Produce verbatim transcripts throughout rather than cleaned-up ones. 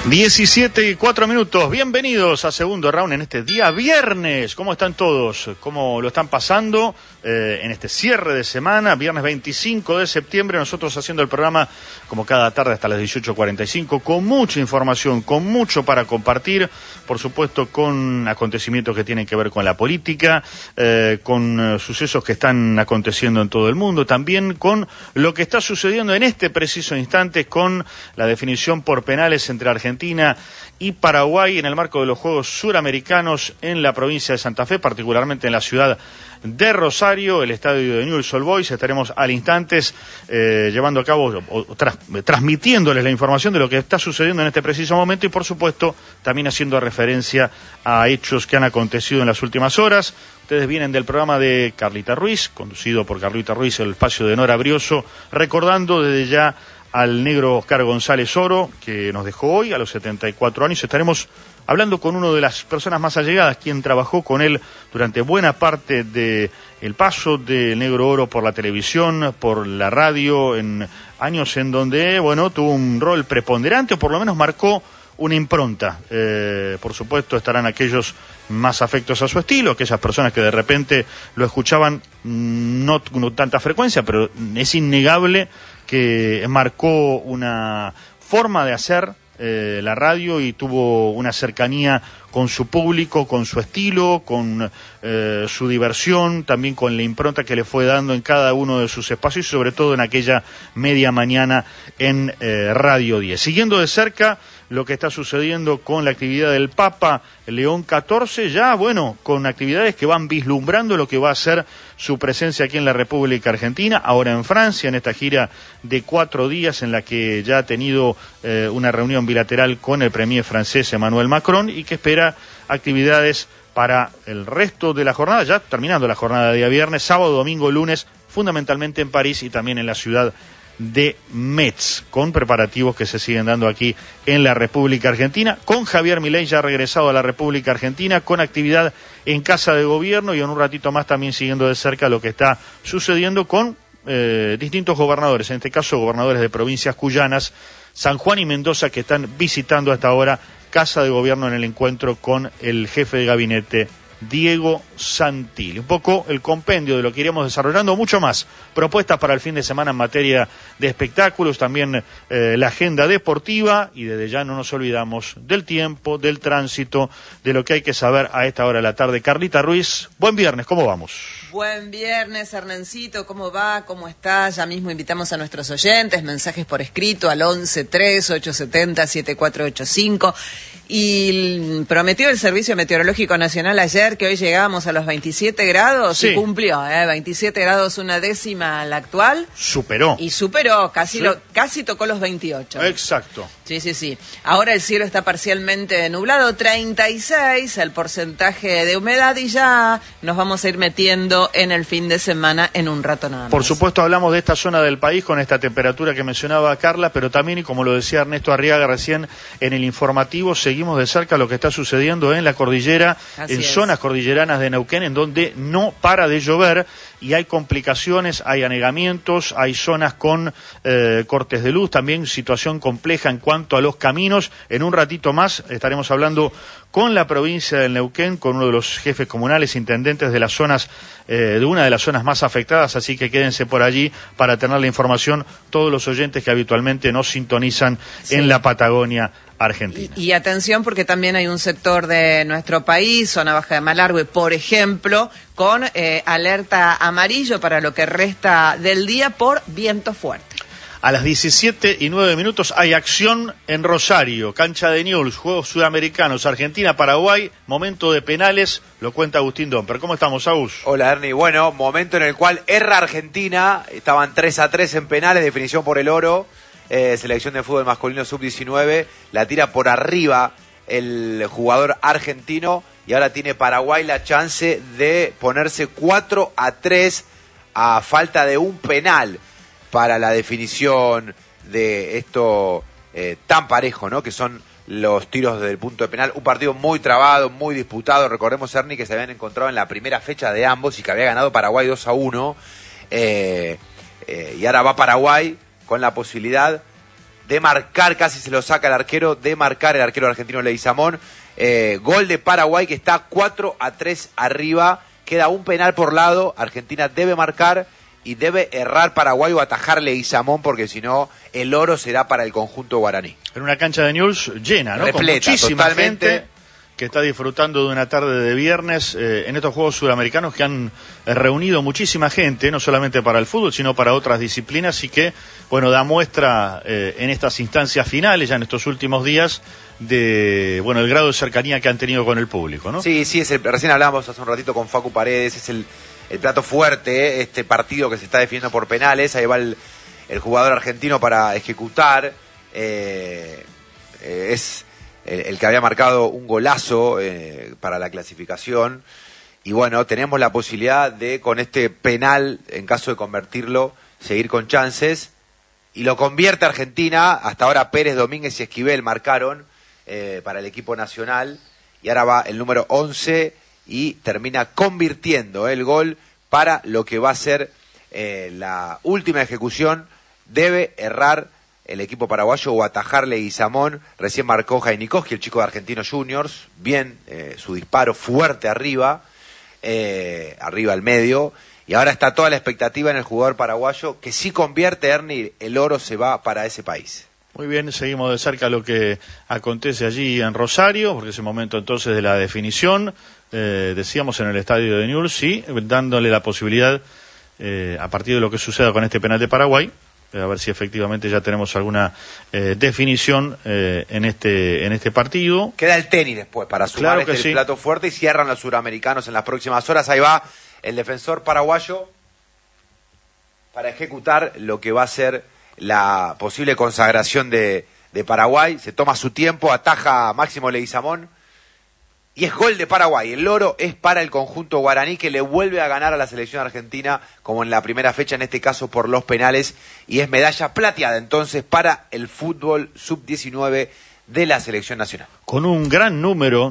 diecisiete y cuatro minutos, bienvenidos a Segundo Round en este día viernes. ¿Cómo están todos? ¿Cómo lo están pasando eh, en este cierre de semana? Viernes veinticinco de septiembre, nosotros haciendo el programa como cada tarde hasta las dieciocho cuarenta y cinco, con mucha información, con mucho para compartir, por supuesto con acontecimientos que tienen que ver con la política, eh, con eh, sucesos que están aconteciendo en todo el mundo, también con lo que está sucediendo en este preciso instante con la definición por penales entre Argentina Argentina y Paraguay en el marco de los Juegos Suramericanos en la provincia de Santa Fe, particularmente en la ciudad de Rosario, el estadio de Newell's Old Boys. Estaremos al instantes eh, llevando a cabo, o, o tras, transmitiéndoles la información de lo que está sucediendo en este preciso momento y, por supuesto, también haciendo referencia a hechos que han acontecido en las últimas horas. Ustedes vienen del programa de Carlita Ruiz, conducido por Carlita Ruiz, el espacio de Nora Brioso, recordando desde ya al negro Oscar González Oro, que nos dejó hoy a los setenta y cuatro años. Estaremos hablando con una de las personas más allegadas, quien trabajó con él durante buena parte de el paso del negro Oro por la televisión, por la radio, en años en donde, bueno, tuvo un rol preponderante, o por lo menos marcó una impronta. Eh, por supuesto estarán aquellos más afectos a su estilo, aquellas personas que de repente lo escuchaban no con tanta frecuencia, pero es innegable que marcó una forma de hacer eh, la radio y tuvo una cercanía con su público, con su estilo, con eh, su diversión, también con la impronta que le fue dando en cada uno de sus espacios y sobre todo en aquella media mañana en eh, Radio diez. Siguiendo de cerca lo que está sucediendo con la actividad del Papa León catorce, ya, bueno, con actividades que van vislumbrando lo que va a ser su presencia aquí en la República Argentina, ahora en Francia, en esta gira de cuatro días en la que ya ha tenido eh, una reunión bilateral con el premier francés Emmanuel Macron y que espera actividades para el resto de la jornada, ya terminando la jornada de día viernes, sábado, domingo, lunes, fundamentalmente en París y también en la ciudad de Metz, con preparativos que se siguen dando aquí en la República Argentina, con Javier Milei ya regresado a la República Argentina, con actividad en Casa de Gobierno y en un ratito más también siguiendo de cerca lo que está sucediendo con eh, distintos gobernadores, en este caso gobernadores de provincias cuyanas, San Juan y Mendoza, que están visitando hasta ahora Casa de Gobierno en el encuentro con el jefe de gabinete Diego Santilli. Un poco el compendio de lo que iremos desarrollando, mucho más. Propuestas para el fin de semana en materia de espectáculos, también eh, la agenda deportiva y desde ya no nos olvidamos del tiempo, del tránsito, de lo que hay que saber a esta hora de la tarde. Carlita Ruiz, buen viernes, ¿cómo vamos? Buen viernes, Hernancito, ¿cómo va? ¿Cómo está? Ya mismo invitamos a nuestros oyentes, mensajes por escrito al once tres ocho siete cero siete cuatro ocho cinco. Y prometió el Servicio Meteorológico Nacional ayer que hoy llegábamos a los veintisiete grados, sí. Y cumplió, ¿eh? veintisiete grados, una décima la actual. Superó. Y superó, casi, sí. lo, casi tocó los veintiocho. Exacto. Sí, sí, sí. Ahora el cielo está parcialmente nublado, treinta y seis el porcentaje de humedad y ya nos vamos a ir metiendo en el fin de semana en un rato nada más. Por supuesto hablamos de esta zona del país con esta temperatura que mencionaba Carla, pero también, y como lo decía Ernesto Arriaga recién en el informativo, seguimos de cerca lo que está sucediendo en la cordillera, Así en es. zonas cordilleranas de Neuquén, en donde no para de llover y hay complicaciones, hay anegamientos, hay zonas con eh, cortes de luz, también situación compleja en cuanto a los caminos. En un ratito más estaremos hablando con la provincia del Neuquén, con uno de los jefes comunales, intendentes de las zonas, eh, de una de las zonas más afectadas, así que quédense por allí para tener la información todos los oyentes que habitualmente nos sintonizan sí. en la Patagonia Argentina. Y, y atención porque también hay un sector de nuestro país, zona baja de Malargüe, por ejemplo, con eh, alerta amarillo para lo que resta del día por viento fuerte. A las diecisiete y nueve minutos hay acción en Rosario, cancha de Newell's, Juegos Sudamericanos, Argentina-Paraguay, momento de penales, lo cuenta Agustín Domper. ¿Cómo estamos, Agus? Hola, Ernie. Bueno, momento en el cual erra Argentina, estaban tres a tres en penales, definición por el oro, eh, selección de fútbol masculino sub diecinueve, la tira por arriba el jugador argentino y ahora tiene Paraguay la chance de ponerse cuatro a tres a falta de un penal para la definición de esto eh, tan parejo, ¿no? Que son los tiros del punto de penal. Un partido muy trabado, muy disputado. Recordemos, Ernie, que se habían encontrado en la primera fecha de ambos y que había ganado Paraguay dos a uno. Eh, eh, y ahora va Paraguay con la posibilidad de marcar, casi se lo saca el arquero, de marcar el arquero argentino Leguizamón. Eh, gol de Paraguay que está cuatro a tres arriba, queda un penal por lado, Argentina debe marcar y debe errar Paraguay o atajar Leguizamón, porque si no el oro será para el conjunto guaraní. En una cancha de Newell's llena, ¿no? Repleta, con muchísima totalmente. gente que está disfrutando de una tarde de viernes eh, en estos Juegos Sudamericanos que han eh, reunido muchísima gente, no solamente para el fútbol, sino para otras disciplinas, y que, bueno, da muestra eh, en estas instancias finales, ya en estos últimos días, de, bueno, el grado de cercanía que han tenido con el público, ¿no? Sí, sí, es el, recién hablábamos hace un ratito con Facu Paredes, es el, el plato fuerte, eh, este partido que se está definiendo por penales, ahí va el, el jugador argentino para ejecutar, eh, eh, es el, el que había marcado un golazo eh, para la clasificación, y bueno, tenemos la posibilidad de, con este penal, en caso de convertirlo, seguir con chances, y lo convierte Argentina. Hasta ahora Pérez, Domínguez y Esquivel marcaron eh, para el equipo nacional, y ahora va el número once y termina convirtiendo el gol para lo que va a ser eh, la última ejecución. Debe errar el equipo paraguayo o atajarle Leguizamón. Recién marcó Jainikowski, el chico de Argentinos Juniors, bien, eh, su disparo fuerte arriba, eh, arriba al medio, y ahora está toda la expectativa en el jugador paraguayo, que si convierte, Ernie, el oro se va para ese país. Muy bien, seguimos de cerca lo que acontece allí en Rosario, porque es el momento entonces de la definición, eh, decíamos en el estadio de Newell's, sí, dándole la posibilidad, eh, a partir de lo que suceda con este penal de Paraguay, eh, a ver si efectivamente ya tenemos alguna eh, definición eh, en este en este partido. Queda el tenis después para sumar Claro que este sí. plato fuerte, y cierran los suramericanos en las próximas horas. Ahí va el defensor paraguayo para ejecutar lo que va a ser la posible consagración de, de Paraguay. Se toma su tiempo, ataja a Máximo Leguizamón y es gol de Paraguay. El oro es para el conjunto guaraní, que le vuelve a ganar a la selección argentina como en la primera fecha, en este caso por los penales, y es medalla plateada entonces para el fútbol sub diecinueve de la selección nacional. Con un gran número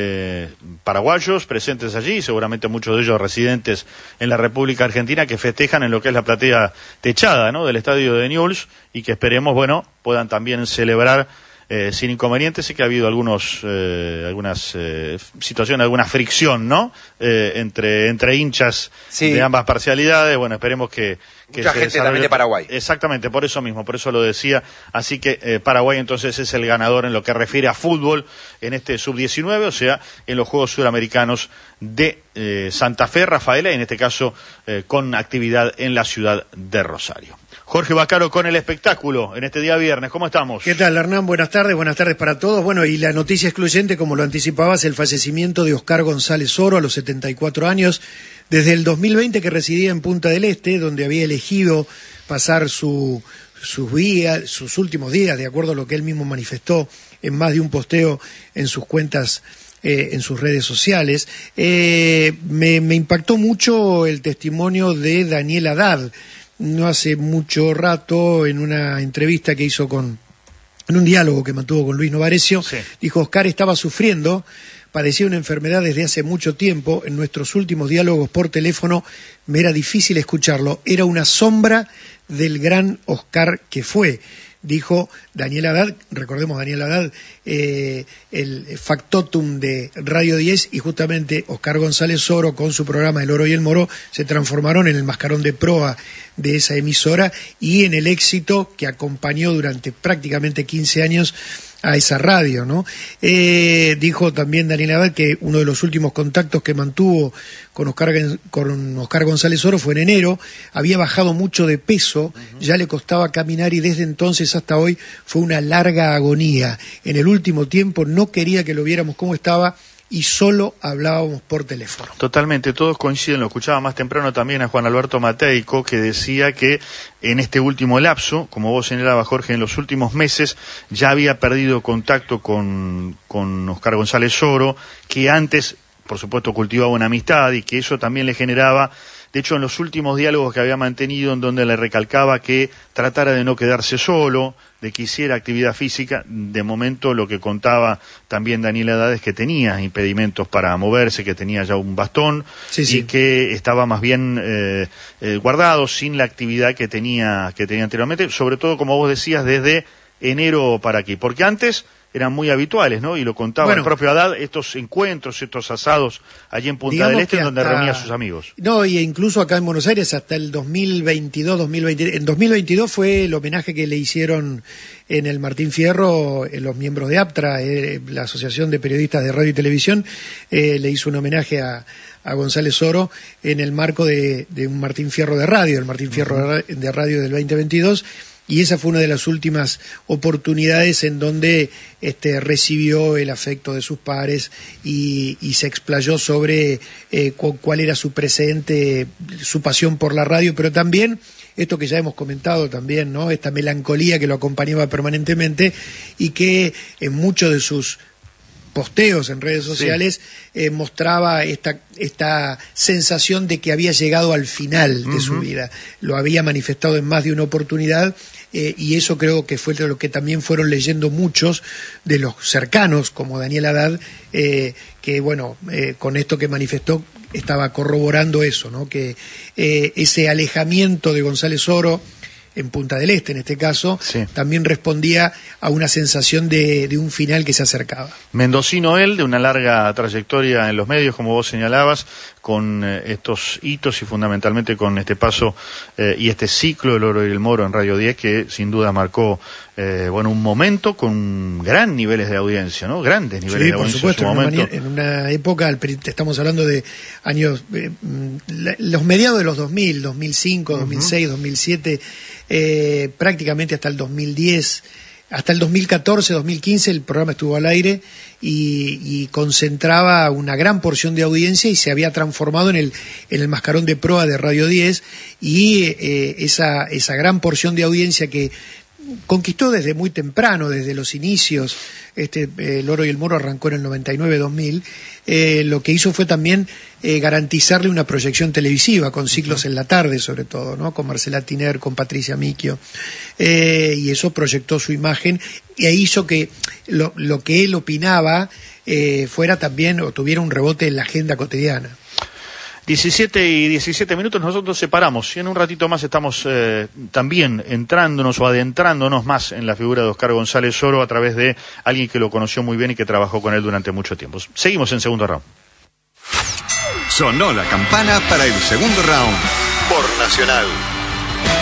de paraguayos presentes allí, seguramente muchos de ellos residentes en la República Argentina, que festejan en lo que es la platea techada, ¿no?, del estadio de Newell's, y que esperemos, bueno, puedan también celebrar eh, sin inconvenientes. Sé que ha habido algunos eh, algunas eh, situaciones, alguna fricción, ¿no?, eh, entre entre hinchas sí. de ambas parcialidades. Bueno, esperemos que que mucha se gente también de Paraguay. Exactamente, por eso mismo, por eso lo decía. Así que eh, Paraguay entonces es el ganador en lo que refiere a fútbol en este sub diecinueve, o sea, en los Juegos Sudamericanos de eh, Santa Fe, Rafaela, y en este caso eh, con actividad en la ciudad de Rosario. Jorge Vaccaro con el espectáculo en este día viernes. ¿Cómo estamos? ¿Qué tal, Hernán? Buenas tardes, buenas tardes para todos. Bueno, y la noticia excluyente, como lo anticipabas, el fallecimiento de Oscar González Oro a los setenta y cuatro años. Desde el dos mil veinte que residía en Punta del Este, donde había elegido pasar su, sus, días, sus últimos días, de acuerdo a lo que él mismo manifestó en más de un posteo en sus cuentas, eh, en sus redes sociales. Eh, me, me impactó mucho el testimonio de Daniel Haddad. No hace mucho rato, en una entrevista que hizo con, en un diálogo que mantuvo con Luis Novarecio, sí. dijo: Oscar estaba sufriendo, padecía una enfermedad desde hace mucho tiempo. En nuestros últimos diálogos por teléfono me era difícil escucharlo. Era una sombra del gran Oscar que fue. Dijo Daniel Haddad, recordemos Daniel Haddad, eh, el factotum de Radio diez, y justamente Oscar González Oro, con su programa El Oro y el Moro, se transformaron en el mascarón de proa de esa emisora y en el éxito que acompañó durante prácticamente quince años a esa radio, ¿no? Eh, dijo también Daniel Haddad que uno de los últimos contactos que mantuvo con Oscar, con Oscar González Oro fue en enero. Había bajado mucho de peso, uh-huh. ya le costaba caminar, y desde entonces hasta hoy fue una larga agonía. En el último tiempo no quería que lo viéramos cómo estaba y solo hablábamos por teléfono. Totalmente, todos coinciden. Lo escuchaba más temprano también a Juan Alberto Mateico, que decía que en este último lapso, como vos señalabas, Jorge, en los últimos meses ya había perdido contacto con, con Oscar González Oro, que antes, por supuesto, cultivaba una amistad, y que eso también le generaba. De hecho, en los últimos diálogos que había mantenido, en donde le recalcaba que tratara de no quedarse solo, de que hiciera actividad física, de momento lo que contaba también Daniel Haddad es que tenía impedimentos para moverse, que tenía ya un bastón, sí, sí. y que estaba más bien eh, eh, guardado, sin la actividad que tenía, que tenía anteriormente, sobre todo, como vos decías, desde enero para aquí? Porque antes eran muy habituales, ¿no? Y lo contaba bueno, el propio Haddad, estos encuentros, estos asados allí en Punta del Este, en donde hasta, reunía a sus amigos. No, y incluso acá en Buenos Aires hasta el dos mil veintidós, dos mil veinte, en dos mil veintidós fue el homenaje que le hicieron en el Martín Fierro eh, los miembros de APTRA, eh, la Asociación de Periodistas de Radio y Televisión, eh, le hizo un homenaje a, a González Oro en el marco de, de un Martín Fierro de radio, el Martín Fierro uh-huh. de radio del veinte veintidós. Y esa fue una de las últimas oportunidades en donde este, recibió el afecto de sus pares y, y se explayó sobre eh, cu- cuál era su presente, su pasión por la radio, pero también esto que ya hemos comentado también, ¿no? Esta melancolía que lo acompañaba permanentemente y que en muchos de sus posteos en redes sociales sí. eh, mostraba esta esta sensación de que había llegado al final de uh-huh. su vida. Lo había manifestado en más de una oportunidad eh, y eso creo que fue lo que también fueron leyendo muchos de los cercanos, como Daniel Haddad, eh, que bueno, eh, con esto que manifestó estaba corroborando eso, ¿no? Que eh, ese alejamiento de González Oro en Punta del Este, en este caso, sí. también respondía a una sensación de, de un final que se acercaba. Mendocino él, de una larga trayectoria en los medios, como vos señalabas, con eh, estos hitos y fundamentalmente con este paso eh, y este ciclo del Oro y el Moro en Radio diez, que sin duda marcó eh, bueno, un momento con gran niveles de audiencia, ¿no? Grandes niveles sí, de audiencia. Por supuesto, en, su en, momento. Una, en una época, estamos hablando de años, eh, los mediados de los dos mil, dos mil cinco, uh-huh. dos mil seis, dos mil siete, Eh, prácticamente hasta el dos mil diez, hasta el dos mil catorce, dos mil quince el programa estuvo al aire y, y concentraba una gran porción de audiencia y se había transformado en el, en el mascarón de proa de Radio diez y eh, esa, esa gran porción de audiencia que conquistó desde muy temprano, desde los inicios, este, eh, el Oro y el Moro arrancó en el noventa y nueve dos mil, eh, lo que hizo fue también eh, garantizarle una proyección televisiva, con ciclos en la tarde sobre todo, ¿no? Con Marcela Tiner, con Patricia Micchio, eh, y eso proyectó su imagen e hizo que lo, lo que él opinaba eh, fuera también, o tuviera un rebote en la agenda cotidiana. diecisiete y diecisiete minutos, nosotros separamos y en un ratito más estamos eh, también entrándonos o adentrándonos más en la figura de Oscar González Oro a través de alguien que lo conoció muy bien y que trabajó con él durante mucho tiempo. Seguimos en segundo round. Sonó la campana para el segundo round por Nacional.